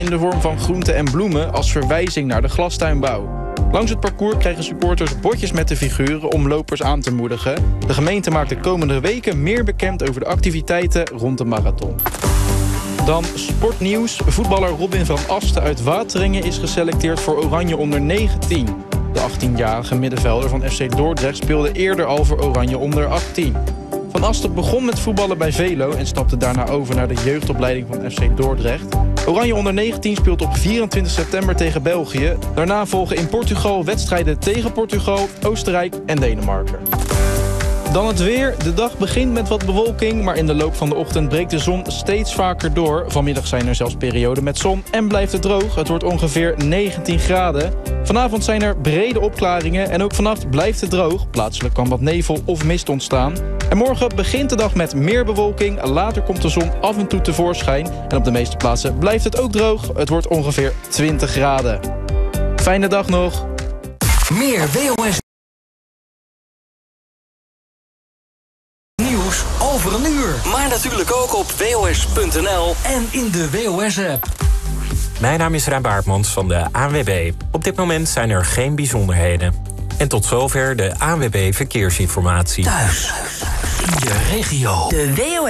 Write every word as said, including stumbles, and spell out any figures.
in de vorm van groenten en bloemen als verwijzing naar de glastuinbouw. Langs het parcours krijgen supporters bordjes met de figuren om lopers aan te moedigen. De gemeente maakt de komende weken meer bekend over de activiteiten rond de marathon. Dan sportnieuws. Voetballer Robin van Asten uit Wateringen is geselecteerd voor Oranje onder negentien. De achttienjarige middenvelder van F C Dordrecht speelde eerder al voor Oranje onder achttien. Van Asten begon met voetballen bij Velo en stapte daarna over naar de jeugdopleiding van F C Dordrecht. Oranje onder negentien speelt op vierentwintig september tegen België. Daarna volgen in Portugal wedstrijden tegen Portugal, Oostenrijk en Denemarken. Dan het weer. De dag begint met wat bewolking, maar in de loop van de ochtend breekt de zon steeds vaker door. Vanmiddag zijn er zelfs perioden met zon en blijft het droog. Het wordt ongeveer negentien graden. Vanavond zijn er brede opklaringen en ook vannacht blijft het droog. Plaatselijk kan wat nevel of mist ontstaan. En morgen begint de dag met meer bewolking. Later komt de zon af en toe tevoorschijn. En op de meeste plaatsen blijft het ook droog. Het wordt ongeveer twintig graden. Fijne dag nog. Meer W O S nieuws over een uur. Maar natuurlijk ook op W O S punt N L en in de W O S-app. Mijn naam is Rijn Baartmans van de A N W B. Op dit moment zijn er geen bijzonderheden. En tot zover de A N W B Verkeersinformatie. Thuis, in je regio. De W O